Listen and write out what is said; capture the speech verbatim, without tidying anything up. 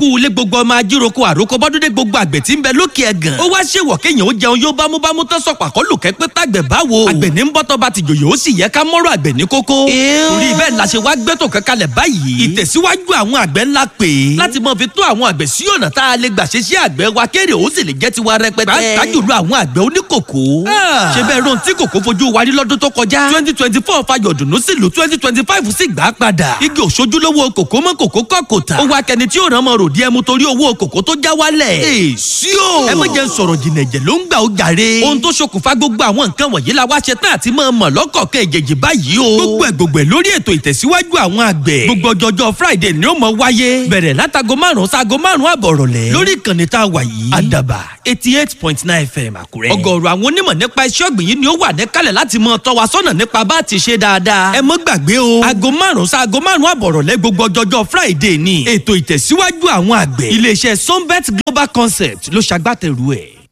ẹkú ilé gbogbo ọmọ ajíroko àròkọ bọ́dúndé gbogbo àgbẹ̀ tí ń bẹ lókè ẹ̀gàn. ó wá ṣèwọ̀ kéèyàn ó jẹun yóò bámúbámú tán sọ̀pà kọ́ lù kẹ́pẹ́ tàgbẹ̀ báwo. àgbẹ̀ ní ń bọ́tọ̀ bá ti jòyè ó sì yẹ ká mọ́rọ̀ àgbẹ̀ ní kókó. torí bẹ́ẹ̀ la ṣe wá gbẹ́tò kankanlẹ̀ báyìí. ìtẹ̀síwájú àwọn àgbẹ̀ ńlá pè é. láti mọ fi tó àwọn àgbẹ̀ sí ọ̀nà tá a lè gbà ṣe ṣe àgbẹ̀ wa kéré ó sì lè jẹ́ tiwa rẹpẹtẹ. pàápàá jùlọ àwọn àgbẹ̀ oníkòkó. ṣe bẹ́ẹ̀ ron tí kòkó fojú wa rí lọ́dún tó kọjá. twenty twenty four fayọ̀dùnú sí lu twenty twenty five sì gbà padà. igi òṣojúlówó kòkó mọ́ kòkó kọ́ kò tà. ó wá kẹni tí ó ràn mọ́ ròdì ẹmu torí owó kòkó tó já wálẹ̀. èsì o. ẹ má jẹ́ ń sọ̀rọ̀ jìnnà ẹ̀jẹ̀ ló ń gbà ó jàre. ohun tó ṣokùnfà gbogbo àwọn nǹkan wọ̀nyí la wá ṣe tán àti máa mọ̀ lọ́kọ̀ọ̀kan ìjèjì báyìí o. gbogbo ẹ̀ gbogbo ẹ̀ lórí ètò ìtẹ̀síwájú àwọn àgbẹ̀. gbogbo ọjọ́jọ́ Friday ni ó mọ wáyé. bẹ̀rẹ̀ látago márùn-ún sáago márùn-ún àbọ̀ rọ̀lẹ́. lórí ìkànnì tá a wà yìí. Àdàbà eighty eight point nine F M Àkúrẹ́. ọ̀gọ̀ọ̀rọ̀ àwọn onímọ̀ nípa iṣẹ́ ọ̀gbìn yìí ni ó wà níkàlẹ̀ láti mọ tọ́ wa sọ́nà nípa bá ti ṣe dáadáa. ẹ mọ́ gbàgbé o. aago márùn-ún sáago márùn-ún àbọ̀ rọ̀lẹ́ gbogbo ọjọ́jọ́ Friday ni. ètò ìtẹ̀síwájú àwọn àgbẹ̀. iléeṣẹ́ Sunbet Global Concept ló ṣagbátẹrù ẹ̀.